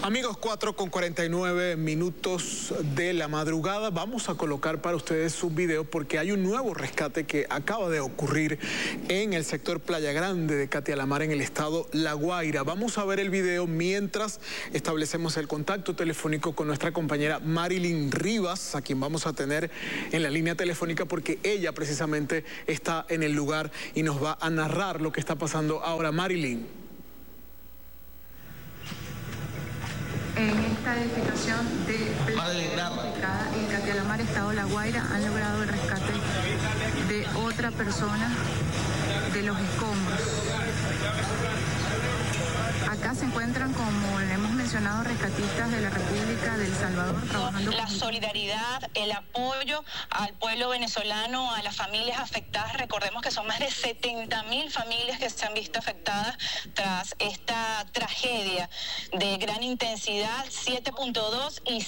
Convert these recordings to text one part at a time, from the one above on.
Amigos, 4:49 de la madrugada. Vamos a colocar para ustedes un video porque hay un nuevo rescate que acaba de ocurrir en el sector Playa Grande de Catia La Mar, en el estado La Guaira. Vamos a ver el video mientras establecemos el contacto telefónico con nuestra compañera Marilyn Rivas, a quien vamos a tener en la línea telefónica porque ella precisamente está en el lugar y nos va a narrar lo que está pasando ahora. Marilyn. En esta edificación de ubicada en Catia La Mar, estado La Guaira, han logrado el rescate de otra persona de los escombros. Acá se encuentran, como le hemos mencionado, rescatistas de la República de El Salvador trabajando. La solidaridad, el apoyo al pueblo venezolano, a las familias afectadas. Recordemos que son más de 70.000 familias que se han visto afectadas tras esta tragedia de gran intensidad, 7.2 y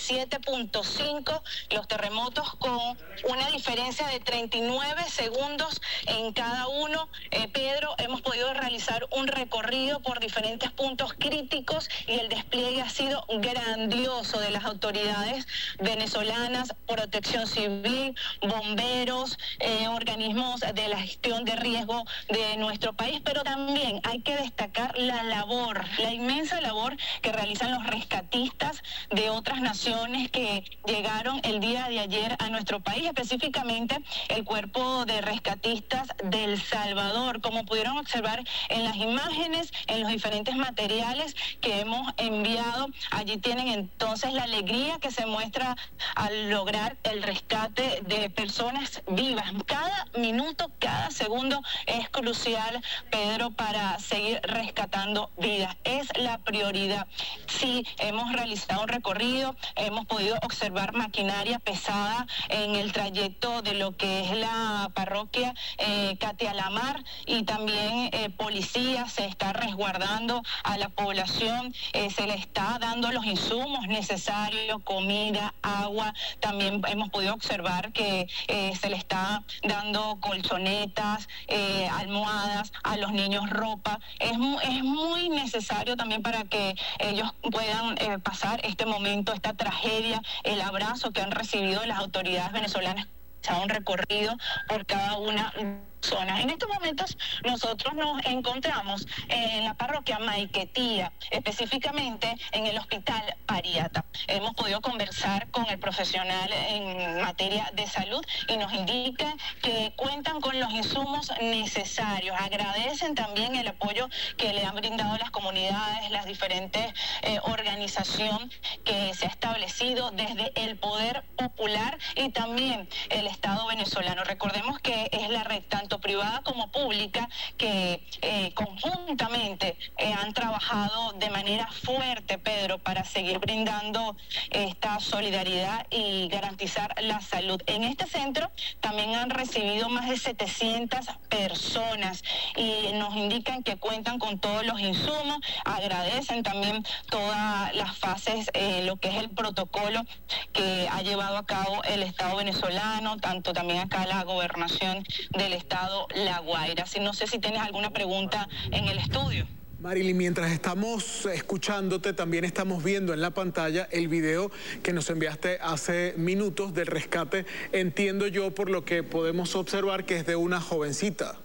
7.5 los terremotos, con una diferencia de 39 segundos en cada uno. Pedro, hemos podido realizar un recorrido por diferentes puntos críticos y el despliegue ha sido grandioso de las autoridades venezolanas, Protección Civil, bomberos, organismos de la gestión de riesgo de nuestro país, pero también hay que destacar la labor, la inmensa labor que realizan los rescatistas de otras naciones que llegaron el día de ayer a nuestro país, específicamente el cuerpo de rescatistas de El Salvador. Como pudieron observar en las imágenes, en los diferentes materiales que hemos enviado, allí tienen entonces la alegría que se muestra al lograr el rescate de personas vivas. Cada minuto, cada segundo es crucial, Pedro, para seguir rescatando vidas. Es la prioridad. Sí, hemos realizado un recorrido, hemos podido observar maquinaria pesada en el trayecto de lo que es la parroquia Catia La Mar, y también policía se está resguardando a la población, se le está dando los insumos necesarios, comida, agua. También hemos podido observar que se le está dando colchonetas, almohadas, a los niños ropa. Es muy necesario también para que ellos puedan pasar este momento, esta tragedia, el abrazo que han recibido las autoridades venezolanas. Se ha un recorrido por cada una zona. En estos momentos nosotros nos encontramos en la parroquia Maiquetía, específicamente en el hospital Pariata. Hemos podido conversar con el profesional en materia de salud y nos indican que cuentan con los insumos necesarios. Agradecen también el apoyo que le han brindado las comunidades, las diferentes organizaciones que se ha establecido desde el poder popular y también el Estado venezolano. Recordemos que es la red tanto privada como pública que conjuntamente han trabajado de manera fuerte, Pedro, para seguir brindando esta solidaridad y garantizar la salud. En este centro también han recibido más de 700 personas y nos indican que cuentan con todos los insumos. Agradecen también todas las fases, lo que es el protocolo que ha llevado a cabo el Estado venezolano, tanto también acá la gobernación del Estado La Guaira. No sé si tienes alguna pregunta en el estudio. Marilyn, mientras estamos escuchándote, también estamos viendo en la pantalla el video que nos enviaste hace minutos del rescate. Entiendo yo, por lo que podemos observar, que es de una jovencita.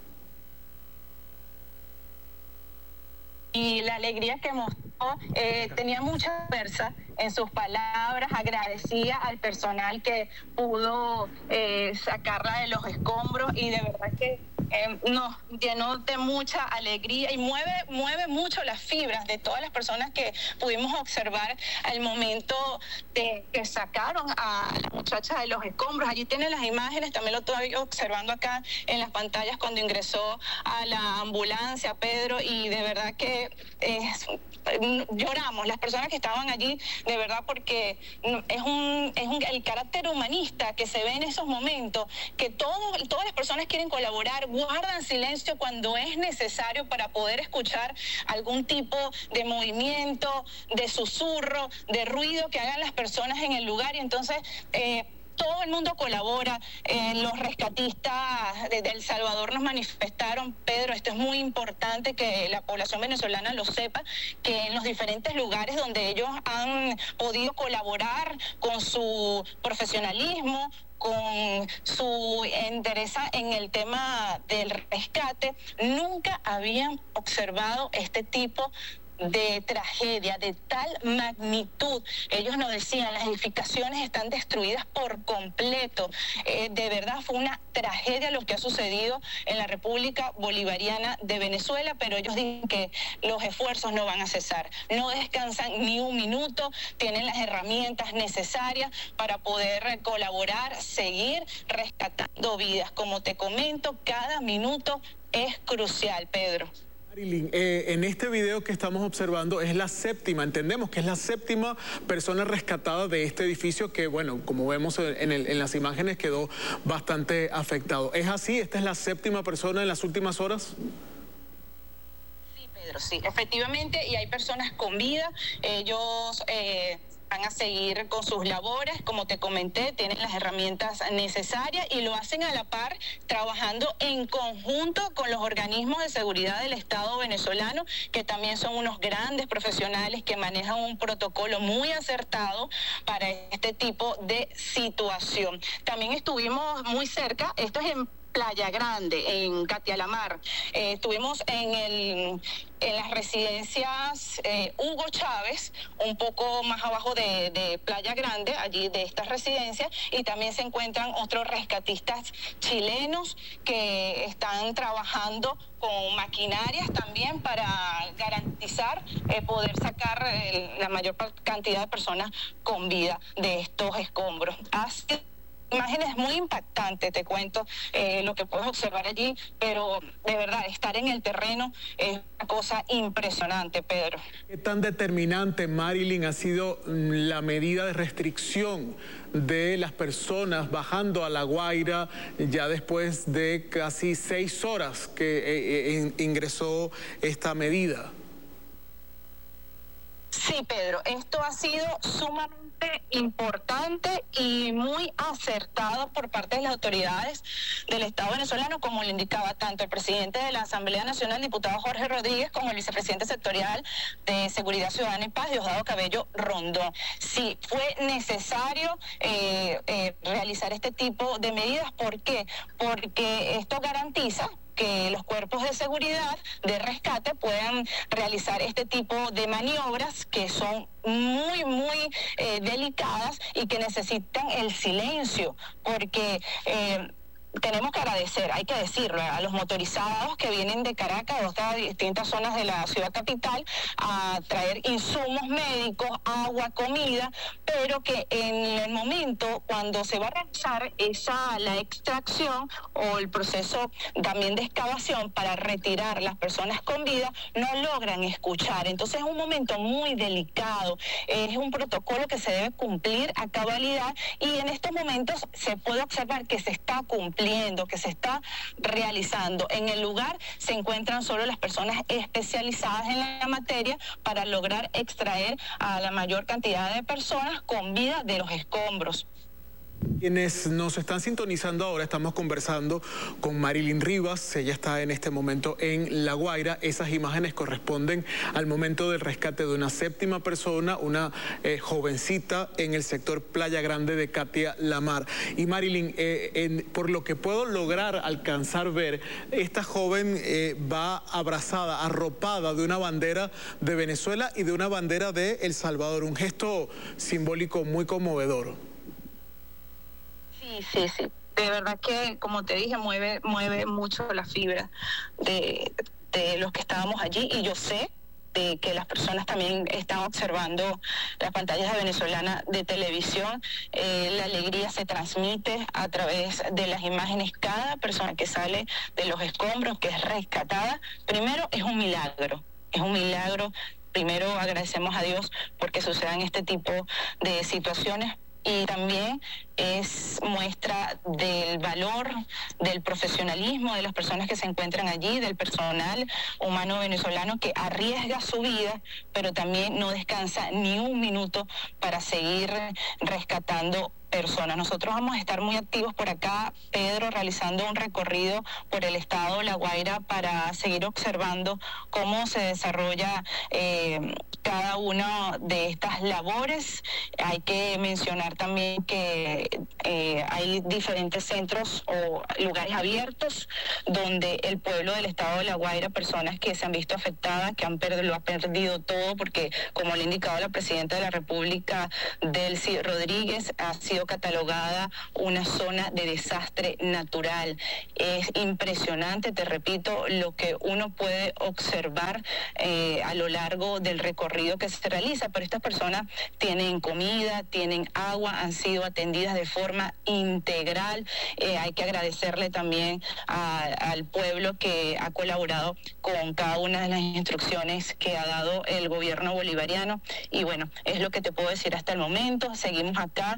Y la alegría que mostró, tenía mucha fuerza en sus palabras, agradecía al personal que pudo sacarla de los escombros y de verdad que nos llenó de mucha alegría y mueve mucho las fibras de todas las personas que pudimos observar al momento de que sacaron a la muchacha de los escombros. Allí tienen las imágenes, también lo estoy observando acá en las pantallas cuando ingresó a la ambulancia, Pedro, y de verdad que lloramos las personas que estaban allí, de verdad, porque es el carácter humanista que se ve en esos momentos, que todas las personas quieren colaborar, guardan silencio cuando es necesario para poder escuchar algún tipo de movimiento, de susurro, de ruido que hagan las personas en el lugar. Y entonces todo el mundo colabora. Los rescatistas de El Salvador nos manifestaron, Pedro, esto es muy importante que la población venezolana lo sepa, que en los diferentes lugares donde ellos han podido colaborar con su profesionalismo, con su interés en el tema del rescate, nunca habían observado este tipo de tragedia de tal magnitud. Ellos nos decían, las edificaciones están destruidas por completo. De verdad fue una tragedia lo que ha sucedido en la República Bolivariana de Venezuela, pero ellos dicen que los esfuerzos no van a cesar, no descansan ni un minuto, tienen las herramientas necesarias para poder colaborar, seguir rescatando vidas. Como te comento, cada minuto es crucial, Pedro. Marilyn, en este video que estamos observando es la séptima, entendemos que es la séptima persona rescatada de este edificio que, bueno, como vemos en las imágenes quedó bastante afectado. ¿Es así? ¿Esta es la séptima persona en las últimas horas? Sí, Pedro, sí, efectivamente, y hay personas con vida. Ellos van a seguir con sus labores, como te comenté, tienen las herramientas necesarias y lo hacen a la par, trabajando en conjunto con los organismos de seguridad del Estado venezolano, que también son unos grandes profesionales que manejan un protocolo muy acertado para este tipo de situación. También estuvimos muy cerca, esto es en Playa Grande, en Catia la Mar. Estuvimos en las residencias Hugo Chávez, un poco más abajo de Playa Grande, allí de estas residencias, y también se encuentran otros rescatistas chilenos que están trabajando con maquinarias también para garantizar poder sacar la mayor cantidad de personas con vida de estos escombros. Imágenes muy impactantes, te cuento lo que puedes observar allí, pero de verdad, estar en el terreno es una cosa impresionante, Pedro. ¿Qué tan determinante, Marilyn, ha sido la medida de restricción de las personas bajando a La Guaira ya después de casi 6 horas que ingresó esta medida? Sí, Pedro, esto ha sido sumamente importante y muy acertado por parte de las autoridades del Estado venezolano, como le indicaba tanto el presidente de la Asamblea Nacional, diputado Jorge Rodríguez, como el vicepresidente sectorial de Seguridad Ciudadana y Paz, Diosdado Cabello Rondón. Sí, fue necesario realizar este tipo de medidas. ¿Por qué? Porque esto garantiza que los cuerpos de seguridad, de rescate, puedan realizar este tipo de maniobras que son muy delicadas y que necesitan el silencio, porque tenemos que agradecer, hay que decirlo, a los motorizados que vienen de Caracas, de otras distintas zonas de la ciudad capital, a traer insumos médicos, agua, comida, pero que en el momento cuando se va a realizar la extracción o el proceso también de excavación para retirar las personas con vida, no logran escuchar. Entonces es un momento muy delicado, es un protocolo que se debe cumplir a cabalidad, y en estos momentos se puede observar que se está cumpliendo, que se está realizando. En el lugar se encuentran solo las personas especializadas en la materia para lograr extraer a la mayor cantidad de personas con vida de los escombros. Quienes nos están sintonizando ahora, estamos conversando con Marilyn Rivas. Ella está en este momento en La Guaira. Esas imágenes corresponden al momento del rescate de una séptima persona, una jovencita en el sector Playa Grande de Catia la Mar. Y Marilyn, por lo que puedo lograr alcanzar ver, esta joven va abrazada, arropada de una bandera de Venezuela y de una bandera de El Salvador. Un gesto simbólico muy conmovedor. Sí. De verdad que, como te dije, mueve mucho la fibra de los que estábamos allí, y yo sé de que las personas también están observando las pantallas de Venezolana de televisión. La alegría se transmite a través de las imágenes. Cada persona que sale de los escombros, que es rescatada, primero es un milagro. Primero agradecemos a Dios porque sucedan este tipo de situaciones, y también es muestra del valor, del profesionalismo de las personas que se encuentran allí, del personal humano venezolano que arriesga su vida, pero también no descansa ni un minuto para seguir rescatando personas. Nosotros vamos a estar muy activos por acá, Pedro, realizando un recorrido por el estado La Guaira para seguir observando cómo se desarrolla cada una de estas labores. Hay que mencionar también que hay diferentes centros o lugares abiertos donde el pueblo del estado de La Guaira, personas que se han visto afectadas, que lo han perdido todo, porque como le ha indicado la presidenta de la República, Delcy Rodríguez, ha sido catalogada una zona de desastre natural. Es impresionante, te repito, lo que uno puede observar a lo largo del recorrido que se realiza, pero estas personas tienen comida, tienen agua, han sido atendidas de forma integral. Hay que agradecerle también al pueblo que ha colaborado con cada una de las instrucciones que ha dado el gobierno bolivariano, y bueno, es lo que te puedo decir hasta el momento. Seguimos acá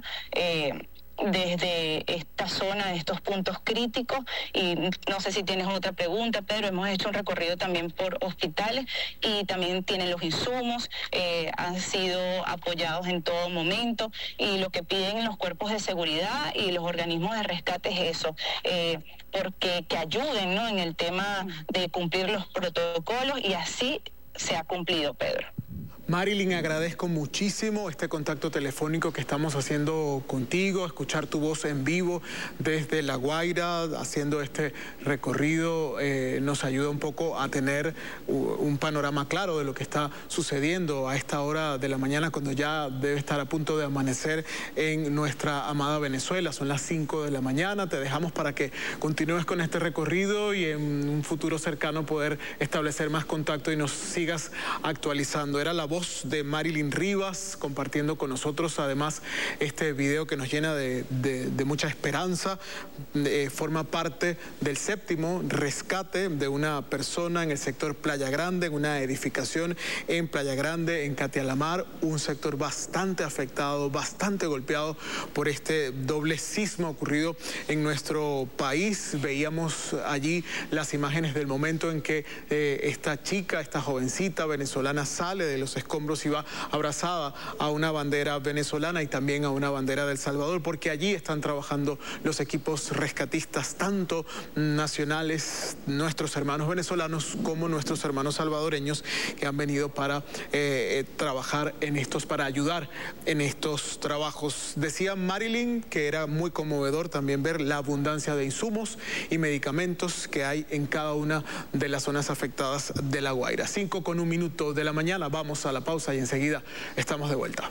desde esta zona, de estos puntos críticos, y no sé si tienes otra pregunta, Pedro. Hemos hecho un recorrido también por hospitales y también tienen los insumos, han sido apoyados en todo momento, y lo que piden los cuerpos de seguridad y los organismos de rescate es eso, porque que ayuden, ¿no?, en el tema de cumplir los protocolos, y así se ha cumplido, Pedro. Marilyn, agradezco muchísimo este contacto telefónico que estamos haciendo contigo, escuchar tu voz en vivo desde La Guaira, haciendo este recorrido, nos ayuda un poco a tener un panorama claro de lo que está sucediendo a esta hora de la mañana, cuando ya debe estar a punto de amanecer en nuestra amada Venezuela. Son las 5 de la mañana, te dejamos para que continúes con este recorrido y en un futuro cercano poder establecer más contacto y nos sigas actualizando. Era la voz de Marilyn Rivas compartiendo con nosotros además este video que nos llena de mucha esperanza. Forma parte del 7º rescate de una persona en el sector Playa Grande, en una edificación en Playa Grande, en Katia la Mar, un sector bastante afectado, bastante golpeado por este doble sismo ocurrido en nuestro país. Veíamos allí las imágenes del momento en que esta chica, esta jovencita venezolana sale de los escombros y va abrazada a una bandera venezolana y también a una bandera de El Salvador, porque allí están trabajando los equipos rescatistas, tanto nacionales, nuestros hermanos venezolanos, como nuestros hermanos salvadoreños, que han venido para trabajar en estos, para ayudar en estos trabajos. Decía Marilyn que era muy conmovedor también ver la abundancia de insumos y medicamentos que hay en cada una de las zonas afectadas de La Guaira. 5:01 de la mañana, vamos a la pausa y enseguida estamos de vuelta.